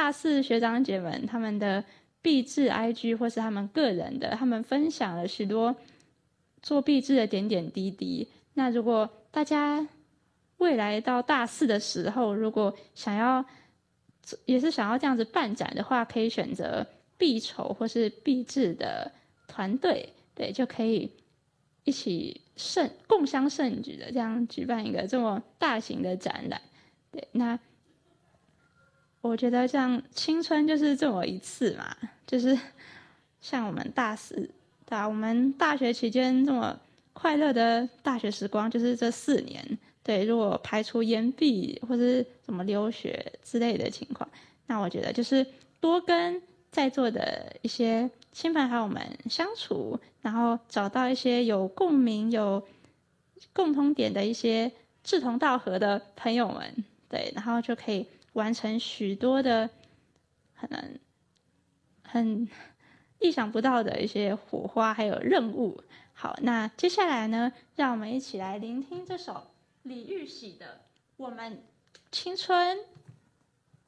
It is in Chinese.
大四学长姐们他们的毕制 IG 或是他们个人的，他们分享了许多做毕制的点点滴滴。那如果大家未来到大四的时候，如果也是想要这样子办展的话，可以选择毕筹或是毕制的团队，对，就可以一起共襄盛举的这样举办一个这么大型的展览。对，那我觉得像青春就是这么一次嘛，就是像我们大四，对啊，我们大学期间这么快乐的大学时光，就是这4年。对，如果排除延毕或是什么留学之类的情况，那我觉得就是多跟在座的一些亲朋好友们相处，然后找到一些有共鸣、有共同点的一些志同道合的朋友们，对，然后就可以完成许多的很意想不到的一些火花，还有任务。好，那接下来呢，让我们一起来聆听这首李玉玺的《我们青春》。